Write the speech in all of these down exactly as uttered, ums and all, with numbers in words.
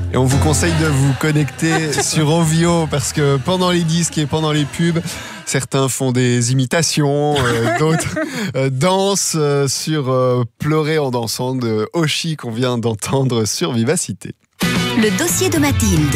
Et on vous conseille de vous connecter sur Ovio parce que pendant les disques et pendant les pubs, certains font des imitations, euh, d'autres euh, dansent euh, sur euh, Pleurer en dansant de Oshi qu'on vient d'entendre sur Vivacité. Le dossier de Mathilde.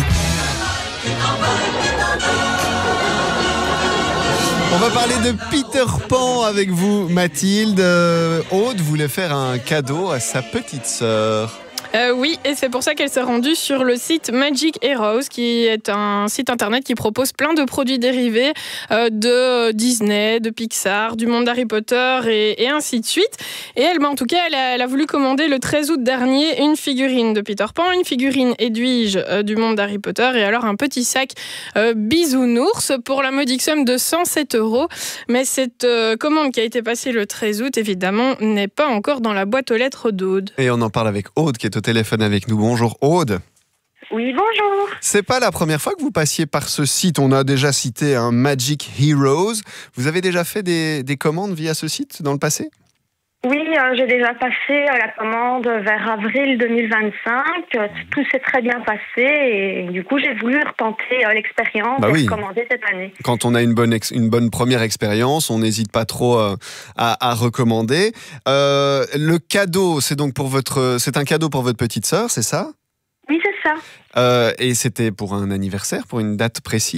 On va parler de Peter Pan avec vous, Mathilde. Euh, Aude voulait faire un cadeau à sa petite sœur. Euh, oui, et c'est pour ça qu'elle s'est rendue sur le site Magic Heroes, qui est un site internet qui propose plein de produits dérivés euh, de Disney, de Pixar, du monde d'Harry Potter et, et ainsi de suite. Et elle, bah, en tout cas, elle a, elle a voulu commander le treize août dernier une figurine de Peter Pan, une figurine Edwige euh, du monde d'Harry Potter et alors un petit sac euh, bisounours pour la modique somme de cent sept euros. Mais cette euh, commande qui a été passée le treize août, évidemment, n'est pas encore dans la boîte aux lettres d'Aude. Et on en parle avec Aude qui est au téléphone avec nous. Bonjour Aude. Oui, bonjour. C'est pas la première fois que vous passiez par ce site. On a déjà cité un Magic Heroes. Vous avez déjà fait des, des commandes via ce site dans le passé ? Oui, euh, j'ai déjà passé euh, la commande vers avril deux mille vingt-cinq. Euh, tout s'est très bien passé et du coup, j'ai voulu retenter euh, l'expérience bah et oui. recommander cette année. Quand on a une bonne, ex- une bonne première expérience, on n'hésite pas trop euh, à, à recommander. Euh, le cadeau, c'est donc pour votre, c'est un cadeau pour votre petite sœur, c'est ça ? Oui, c'est ça. Euh, et c'était pour un anniversaire, pour une date précise ?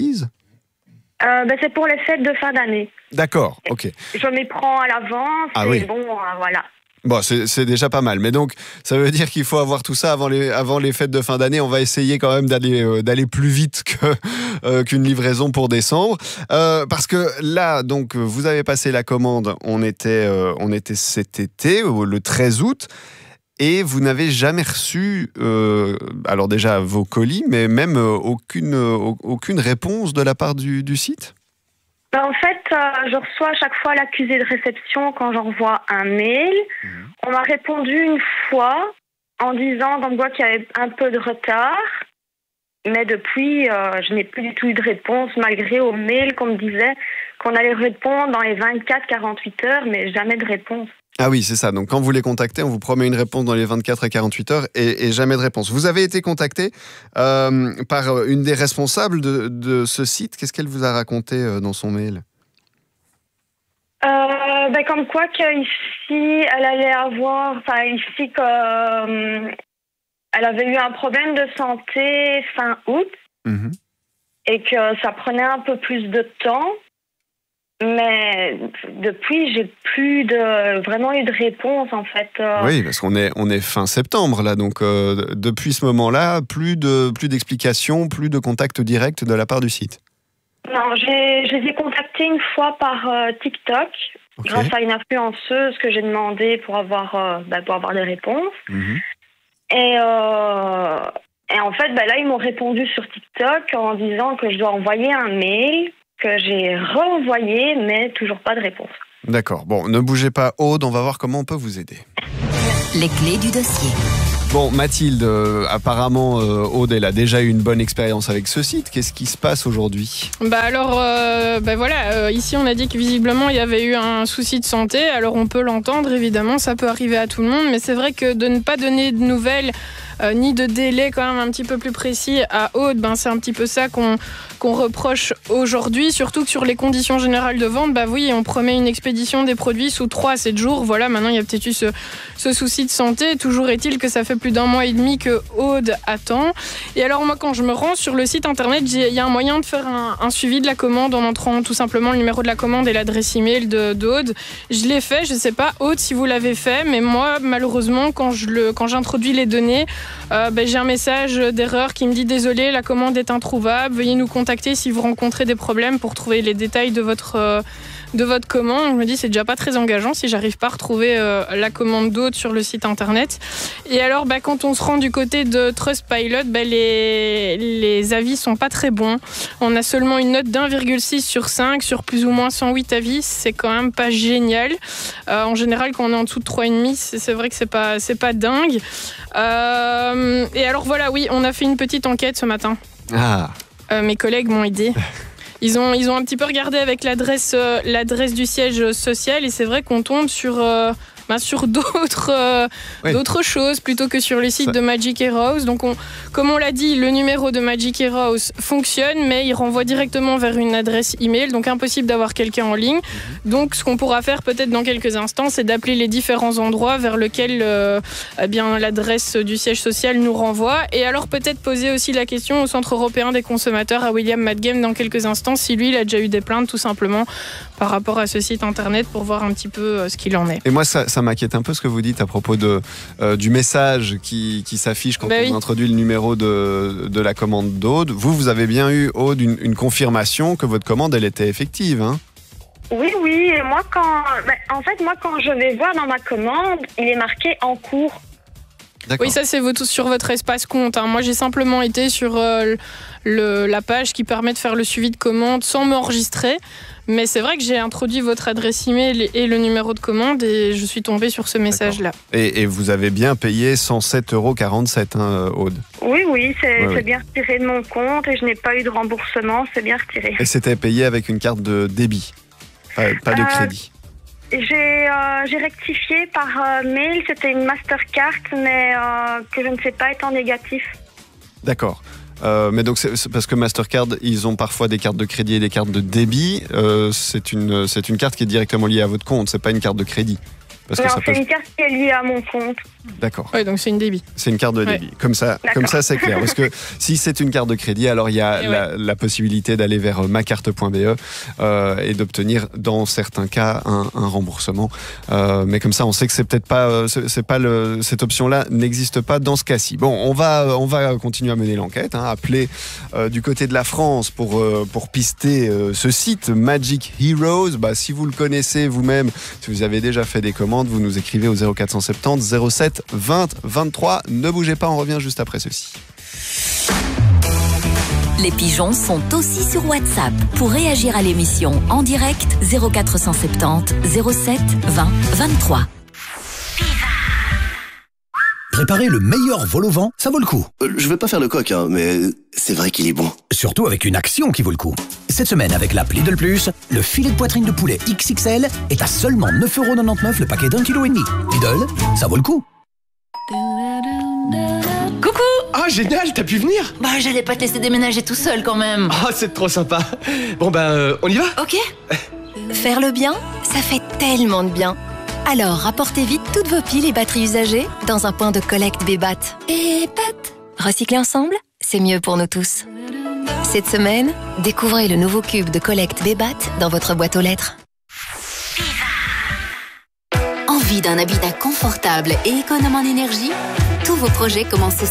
Euh, ben, c'est pour les fêtes de fin d'année. D'accord, ok. Je m'y prends à l'avance Ah et oui. bon, euh, voilà. Bon, c'est, c'est déjà pas mal. Mais donc, ça veut dire qu'il faut avoir tout ça avant les, avant les fêtes de fin d'année. On va essayer quand même d'aller, euh, d'aller plus vite que, euh, qu'une livraison pour décembre. Euh, parce que là, donc, vous avez passé la commande. On était, euh, on était cet été, le treize août. Et vous n'avez jamais reçu, euh, alors déjà vos colis, mais même euh, aucune, euh, aucune réponse de la part du, du site ? Ben, en fait, euh, je reçois à chaque fois l'accusé de réception quand j'envoie un mail. Mmh. On m'a répondu une fois en disant comme quoi qu'il y avait un peu de retard. Mais depuis, euh, je n'ai plus du tout eu de réponse, malgré au mail qu'on me disait qu'on allait répondre dans les vingt-quatre à quarante-huit heures, mais jamais de réponse. Ah oui, c'est ça. Donc, quand vous les contactez, on vous promet une réponse dans les vingt-quatre à quarante-huit heures et, et jamais de réponse. Vous avez été contacté euh, par une des responsables de, de ce site. Qu'est-ce qu'elle vous a raconté euh, dans son mail ? euh, ben, Comme quoi qu'ici, elle allait avoir... Enfin, ici, que, euh, elle avait eu un problème de santé fin août mmh. et que ça prenait un peu plus de temps. Mais depuis, j'ai plus de vraiment eu de réponse en fait. Oui, parce qu'on est on est fin septembre là, donc euh, depuis ce moment-là, plus de plus d'explications, plus de contact direct de la part du site. Non, j'ai je les ai contactés une fois par euh, TikTok okay. grâce à une influenceuse que j'ai demandé pour avoir euh, bah, pour avoir des réponses. Mm-hmm. Et euh, et en fait, bah, là ils m'ont répondu sur TikTok en disant que je dois envoyer un mail. Que j'ai renvoyé, mais toujours pas de réponse. D'accord. Bon, ne bougez pas, Aude, on va voir comment on peut vous aider. Les clés du dossier. Bon, Mathilde, euh, apparemment, euh, Aude, elle a déjà eu une bonne expérience avec ce site. Qu'est-ce qui se passe aujourd'hui ? Bah alors, euh, bah voilà, euh, ici on a dit que visiblement il y avait eu un souci de santé. Alors on peut l'entendre, évidemment, ça peut arriver à tout le monde. Mais c'est vrai que de ne pas donner de nouvelles... Euh, ni de délai quand même un petit peu plus précis à Aude, ben c'est un petit peu ça qu'on, qu'on reproche aujourd'hui, surtout que sur les conditions générales de vente, bah oui, on promet une expédition des produits sous trois à sept jours, voilà, maintenant il y a peut-être eu ce, ce souci de santé, toujours est-il que ça fait plus d'un mois et demi que Aude attend. Et alors moi quand je me rends sur le site internet, il y a un moyen de faire un, un suivi de la commande en entrant tout simplement le numéro de la commande et l'adresse email de, d'Aude. Je l'ai fait, je sais pas Aude si vous l'avez fait, mais moi malheureusement quand, je le, quand j'introduis les données, Euh, ben, j'ai un message d'erreur qui me dit « Désolé, la commande est introuvable. Veuillez nous contacter si vous rencontrez des problèmes pour trouver les détails de votre, euh, de votre commande. » Je me dis « C'est déjà pas très engageant si j'arrive pas à retrouver euh, la commande d'Aude sur le site internet. » Et alors, ben, quand on se rend du côté de Trustpilot, ben, les, les avis sont pas très bons. On a seulement une note d'un virgule six sur cinq sur plus ou moins cent huit avis. C'est quand même pas génial. Euh, en général, quand on est en dessous de trois virgule cinq, c'est, c'est vrai que c'est pas, c'est pas dingue. Euh, et alors voilà, oui, on a fait une petite enquête ce matin. Ah. Euh, mes collègues m'ont aidé. Ils ont, ils ont un petit peu regardé avec l'adresse, euh, l'adresse du siège social et c'est vrai qu'on tombe sur euh, ben, sur d'autres, euh, oui. d'autres choses plutôt que sur les sites Ça... de Magic Heroes. Donc, on, comme on l'a dit, le numéro de Magic Heroes fonctionne, mais il renvoie directement vers une adresse email, donc impossible d'avoir quelqu'un en ligne. Mmh. Donc, ce qu'on pourra faire peut-être dans quelques instants, c'est d'appeler les différents endroits vers lesquels euh, eh bien, l'adresse du siège social nous renvoie. Et alors, peut-être poser aussi la question au Centre européen des consommateurs, à William Madgame, dans quelques instants, si lui, il a déjà eu des plaintes, tout simplement, par rapport à ce site internet, pour voir un petit peu euh, ce qu'il en est. Et moi, ça, ça m'inquiète un peu ce que vous dites à propos de, euh, du message qui, qui s'affiche quand bah on oui. introduit le numéro de, de la commande d'Aude. Vous, vous avez bien eu, Aude, une, une confirmation que votre commande, elle était effective, hein? Oui, oui. Et moi, quand, ben, en fait, moi, quand je vais voir dans ma commande, il est marqué en cours. D'accord. Oui, ça c'est votre, sur votre espace compte. Hein. Moi, j'ai simplement été sur euh, le, la page qui permet de faire le suivi de commande sans m'enregistrer. Mais c'est vrai que j'ai introduit votre adresse email et le numéro de commande et je suis tombée sur ce message-là. Et, et vous avez bien payé cent sept euros quarante-sept, hein, Aude? Oui, oui, c'est, ouais, c'est ouais. bien retiré de mon compte et je n'ai pas eu de remboursement, c'est bien retiré. Et c'était payé avec une carte de débit, pas, pas de euh... crédit? J'ai, euh, j'ai rectifié par euh, mail, c'était une Mastercard, mais euh, que je ne sais pas est en négatif. D'accord. Euh, mais donc c'est, c'est parce que Mastercard, ils ont parfois des cartes de crédit et des cartes de débit. Euh, c'est une, c'est une carte qui est directement liée à votre compte, c'est pas une carte de crédit. Parce non, que ça c'est peut... une carte qui est liée à mon compte. D'accord. Oui, donc c'est une débit. C'est une carte de débit. Ouais. Comme ça, D'accord. comme ça, c'est clair. Parce que si c'est une carte de crédit, alors il y a la, ouais. la possibilité d'aller vers macarte point be euh, et d'obtenir, dans certains cas, un, un remboursement. Euh, mais comme ça, on sait que c'est peut-être pas, c'est, c'est pas le, cette option-là n'existe pas dans ce cas-ci. Bon, on va, on va continuer à mener l'enquête, hein, appeler euh, du côté de la France pour euh, pour pister euh, ce site Magic Heroes. Bah, si vous le connaissez vous-même, si vous avez déjà fait des commandes, vous nous écrivez au zéro quatre cent soixante-dix zéro sept vingt vingt-trois. Ne bougez pas, on revient juste après ceci. Les pigeons sont aussi sur WhatsApp. Pour réagir à l'émission en direct, zéro quatre cent soixante-dix zéro sept vingt vingt-trois. Préparer le meilleur vol au vent, ça vaut le coup. Euh, je vais pas faire le coq, hein, mais c'est vrai qu'il est bon. Surtout avec une action qui vaut le coup. Cette semaine, avec l'app Lidl Plus, le filet de poitrine de poulet X X L est à seulement neuf euros quatre-vingt-dix-neuf le paquet d'un kilo et demi. Lidl, ça vaut le coup. Coucou! Ah, génial, t'as pu venir? Bah, j'allais pas te laisser déménager tout seul quand même. Ah, c'est trop sympa. Bon, ben, euh, on y va? Ok. Faire le bien, ça fait tellement de bien. Alors, rapportez vite toutes vos piles et batteries usagées dans un point de collecte Bébat. Et pat! Recycler ensemble, c'est mieux pour nous tous. Cette semaine, découvrez le nouveau cube de collecte Bébat dans votre boîte aux lettres. Envie d'un habitat confortable et économe en énergie? Tous vos projets commencent